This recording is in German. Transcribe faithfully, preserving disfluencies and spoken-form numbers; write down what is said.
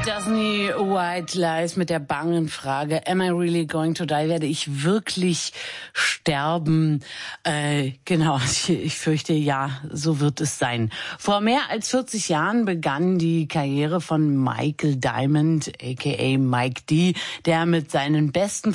Disney White Lies mit der bangen Frage, am I really going to die? Werde ich wirklich sterben? Äh, genau, ich, ich fürchte, ja, so wird es sein. Vor mehr als vierzig Jahren begann die Karriere von Michael Diamond, aka Mike D., der mit seinen besten